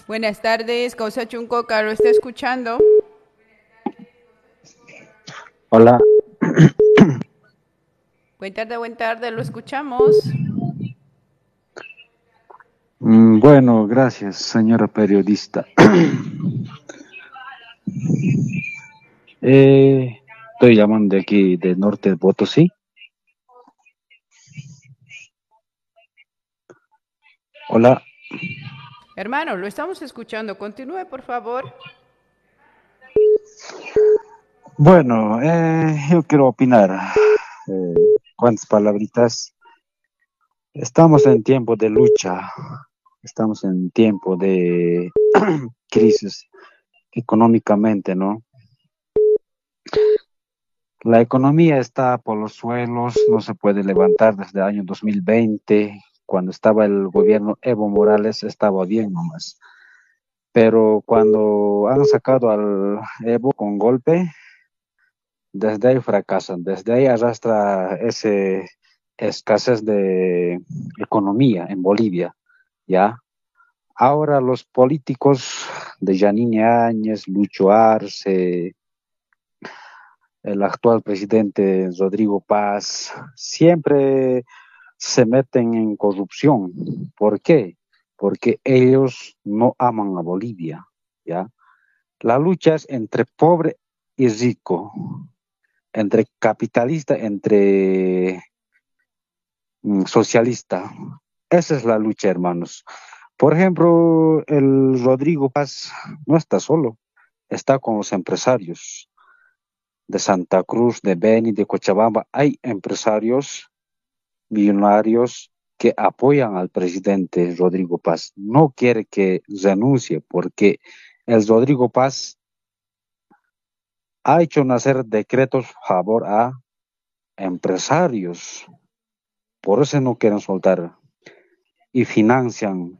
Buenas tardes, Causa Chunco, Caro está escuchando. Hola, Buen tarde, lo escuchamos. bueno, gracias, señora periodista. Estoy llamando de aquí, de Norte de Potosí. Hola, Hermano, lo estamos escuchando. Continúe, por favor. bueno, yo quiero opinar. ¿Cuántas palabritas? Estamos en tiempo de lucha, estamos en tiempo de crisis económicamente, ¿no? La economía está por los suelos, no se puede levantar desde el año 2020, cuando estaba el gobierno Evo Morales, estaba bien nomás. Pero cuando han sacado al Evo con golpe, desde ahí fracasan, desde ahí arrastra ese escasez de economía en Bolivia, ¿ya? Ahora los políticos de Yanine Áñez, Lucho Arce, el actual presidente Rodrigo Paz, siempre se meten en corrupción. ¿Por qué? Porque ellos no aman a Bolivia, ¿ya? La lucha es entre pobre y rico, entre capitalista, entre socialista. Esa es la lucha, hermanos. Por ejemplo, el Rodrigo Paz no está solo, está con los empresarios de Santa Cruz, de Beni, de Cochabamba. Hay empresarios millonarios que apoyan al presidente Rodrigo Paz. No quiere que renuncie porque el Rodrigo Paz ha hecho nacer decretos a favor a empresarios. Por eso no quieren soltar y financian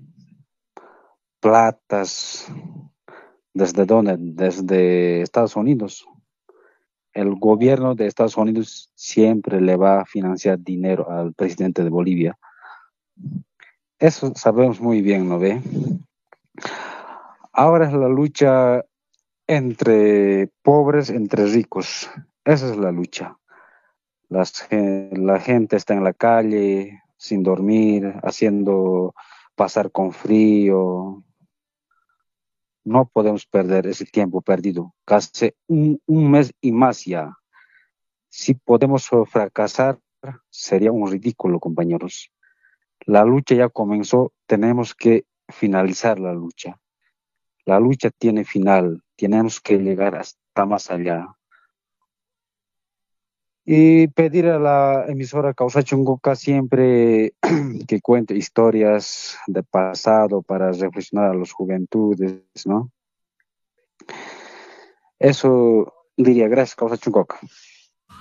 platas. ¿Desde dónde? Desde Estados Unidos. El gobierno de Estados Unidos siempre le va a financiar dinero al presidente de Bolivia. Eso sabemos muy bien, ¿no ve? Ahora es la lucha entre pobres, entre ricos. Esa es la lucha. La gente está en la calle sin dormir, haciendo pasar con frío. No podemos perder ese tiempo perdido. Casi un mes y más ya. Si podemos fracasar, sería un ridículo, compañeros. La lucha ya comenzó, tenemos que finalizar la lucha. La lucha tiene final, tenemos que llegar hasta más allá. Y pedir a la emisora Causa Chungoca siempre que cuente historias de pasado para reflexionar a las juventudes, ¿no? Eso diría, gracias, Causa Chungoca.